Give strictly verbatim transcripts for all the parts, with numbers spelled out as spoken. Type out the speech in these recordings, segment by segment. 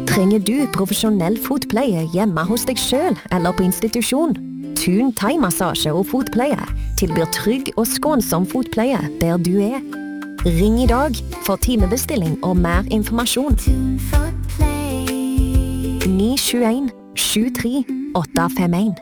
Trenger du profesjonell fotpleie hjemme hos deg selv eller på institusjon? Thun thai-massasje og fotpleie tilbyr trygg og skånsom fotpleie der du er. Ring i dag for timebestilling og mer informasjon. ni sju en sju tre åtte fem en.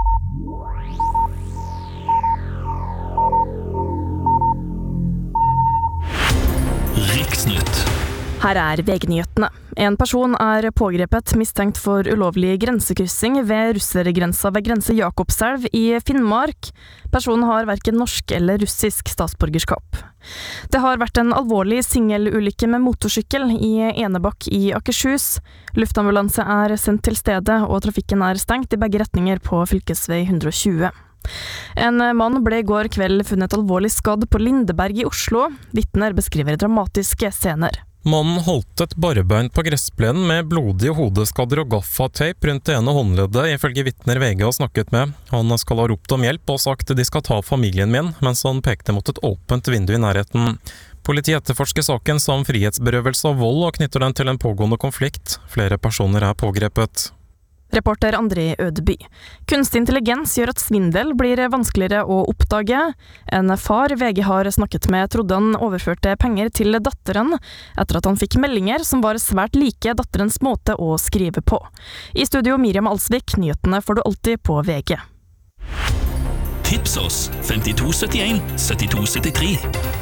Riksnytt. Her er V G-nyhetene. En person er pågrepet mistenkt for ulovlig grensekryssing ved russergrensa ved grense Jakobselv i Finnmark. Personen har hverken norsk eller russisk statsborgerskap. Det har vært en alvorlig singelulykke med motorsykkel i Enebakk i Akershus. Luftambulanse er sendt til stedet, og trafikken er stengt i begge retninger på fylkesvei hundre og tjue. En mann ble i går kveld funnet alvorlig skadd på Lindeberg i Oslo. Vitner beskriver dramatiske scener. Mannen holdt et barbein på gressplenen med blodige hodeskadder og gaffateip rundt det ene håndleddet, ifølge vitner V G har snakket med. Han skal ha ropt om hjelp og sagt de skal ta familien min, mens han pekte mot et åpent vindu i nærheten. Politiet etterforsker saken som frihetsberøvelse og vold og knytter den til en pågående konflikt. Flere personer er pågrepet. Reporter André Ødeby. Kunstig intelligens gjør at svindel blir vanskeligere å oppdage. En far V G har snakket med trodde han overførte penger til datteren, etter at han fikk meldinger som var svært like datterens måte å skrive på. I studio Miriam Alsvik, nyhetene får du alltid på V G. Tips oss femtito syttien syttito syttitre.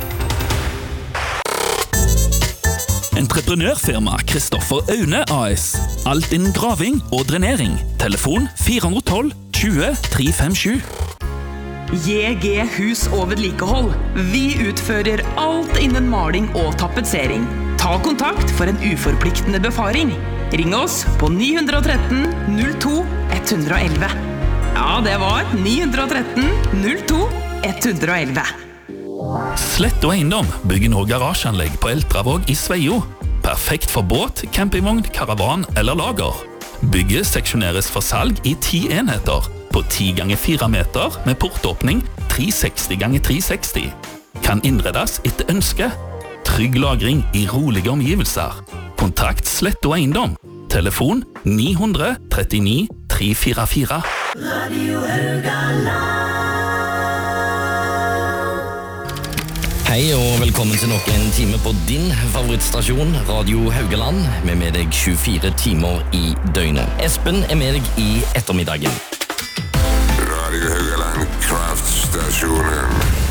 Entreprenørfirma Kristoffer Aune A S. Alt innen graving og drenering. Telefon fire ett to tjue tre fem sju. J G Hus og vedlikehold. Vi utfører alt innen maling og tapetsering. Ta kontakt for en uforpliktende befaring. Ring oss på ni ett tre null to ett ett ett. Ja, det var ni ett tre null to ett ett ett. Slett og eiendom bygger nå garasjeanlegg på Eltravåg i Sveio. Perfekt for båt, campingvogn, karavan eller lager. Bygget seksjoneres for salg i ti enheter på ti ganger fire meter med portåpning tre seksti ganger tre seksti. Kan innredes etter ønske. Trygg lagring i rolige omgivelser. Kontakt Slett og eiendom. Telefon ni tre ni tre fire fire. Radio Haugaland. Hei og velkommen til nok en time på din favorittstasjon, Radio Haugaland, med med deg tjuefire timer i døgnet. Espen er med deg i ettermiddagen. Radio Haugaland, kraftstasjonen.